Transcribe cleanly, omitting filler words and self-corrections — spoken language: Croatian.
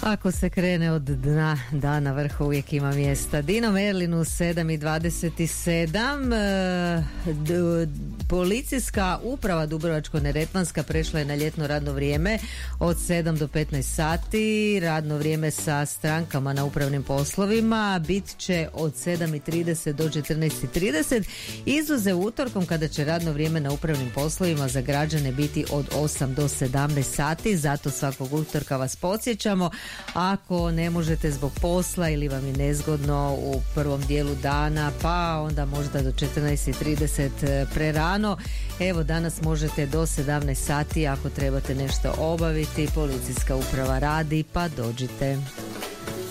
Ako se krene od dna, da na vrhu uvijek ima mjesta. Dino Merlin u 7:27. Policijska uprava Dubrovačko-neretvanska prešla je na ljetno radno vrijeme od 7 do 15 sati. Radno vrijeme sa strankama na upravnim poslovima bit će od 7:30 do 14:30. Izuzev utorkom kada će radno vrijeme na upravnim poslovima za građane biti od 8 do 17 sati. Zato svakog utorka vas podsjećamo, ako ne možete zbog posla ili vam je nezgodno u prvom dijelu dana, pa onda možda do 14:30 prerano, evo danas možete do 17 sati ako trebate nešto obaviti. Policijska uprava radi, pa dođite.